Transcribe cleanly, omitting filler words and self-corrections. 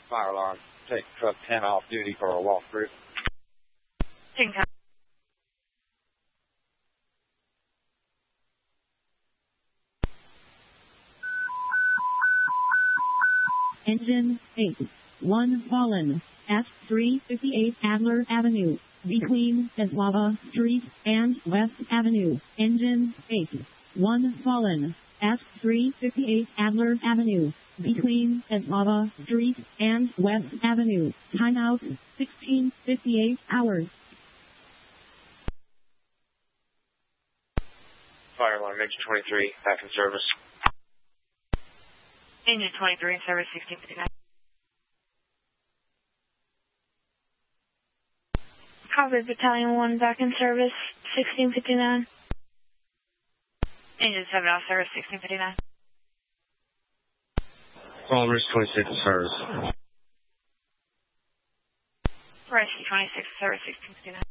Fire alarm. Take truck 10 off duty for a walkthrough. Taking time. Engine 8. 1 fallen. At 358 Adler Avenue. Between Eslava Street and West Avenue. Engine 8. 1 fallen. At 358 Adler Avenue. Between Eslava Street and West Avenue. Timeout 16:58 hours. Fire alarm, engine 23, back in service. Engine 23 in service, 1659. Copy, Battalion 1 back in service, 1659. Engine 7 off service, 1659. Risk 26 in service. Risk 26 service, 1659.